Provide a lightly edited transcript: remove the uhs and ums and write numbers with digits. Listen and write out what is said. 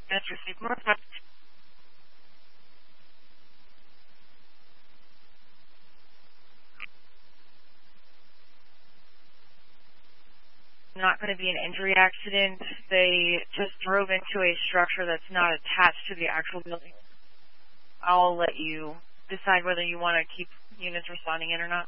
That's received Northwest. Not going to be an injury accident. They just drove into a structure that's not attached to the actual building. I'll let you decide whether you want to keep units responding in or not.